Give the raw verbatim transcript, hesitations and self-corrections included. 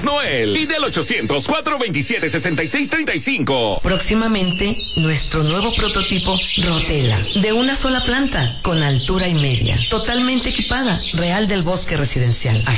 Noel y del ochocientos, cuatrocientos veintisiete, sesenta y seis treinta y cinco. Próximamente, nuestro nuevo prototipo Rotela, de una sola planta, con altura y media, totalmente equipada, Real del Bosque Residencial.